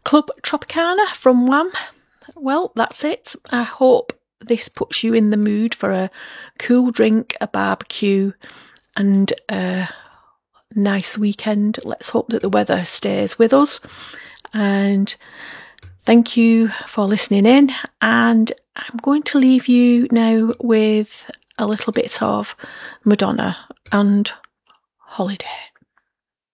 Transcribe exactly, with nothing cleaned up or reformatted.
Club Tropicana from Wham. Well, that's it. I hope this puts you in the mood for a cool drink, a barbecue, and a nice weekend. Let's hope that the weather stays with us. And thank you for listening in. And I'm going to leave you now with a little bit of Madonna and Holiday.